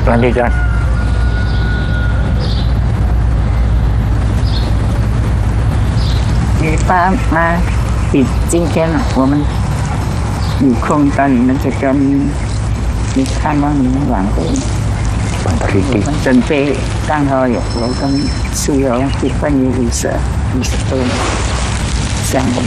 lanjutkan. 爸妈，今天我们有空到你们这边去看望你们晚会。我们准备刚好我跟室友去办理50多项目，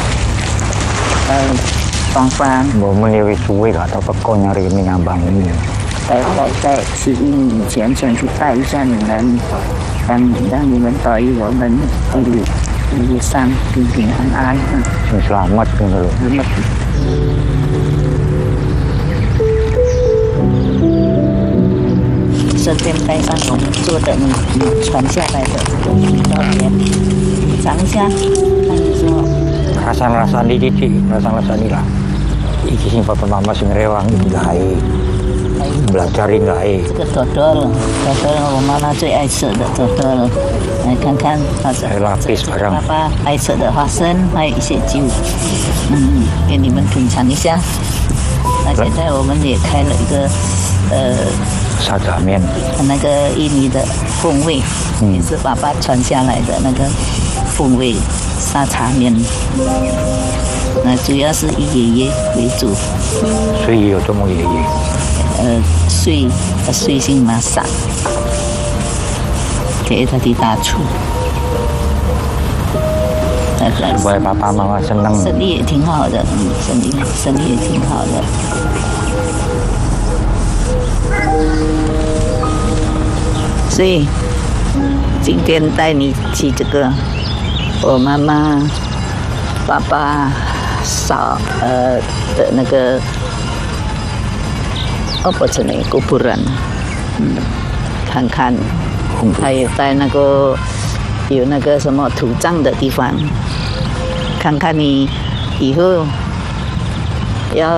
方法。 我们有suwe lah atau pokoknya hari ini abang ini. 在11年以前想去拜一下你们，让你们保佑我们一路上平平安安。 Selamat dulu. 顺便带上我们做的你传下来的这个照片，尝一下，看你说。 Rasa-rasa ini lah. Iki sing pertama sing rewang iki gae. Belajar gae. 这个朵朵我妈妈最爱吃的朵朵，来看看它的爸爸爱吃的花生，还有一些酒，给你们品尝一下。那现在我们也开了一个沙茶面， 那个印尼的风味，也是爸爸传下来的那个风味沙茶面。那主要是以爷爷为主。 所以有这么爷爷。 岁姓马萨，给他的大厨。 supaya papa mama senang。 生意也挺好的，生意也挺好的。所以今天带你去这个，我妈妈、爸爸、嫂的那个不是那个kuburan，看看，还有在那个有那个什么土葬的地方，看看你以后要